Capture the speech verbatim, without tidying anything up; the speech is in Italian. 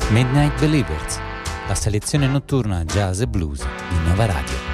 Midnight Believers, la selezione notturna jazz e blues di Nova Radio.